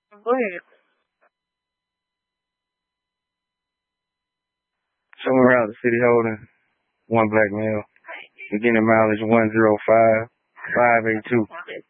Go ahead. Somewhere out the city holding one black male. Beginning mileage 105 582.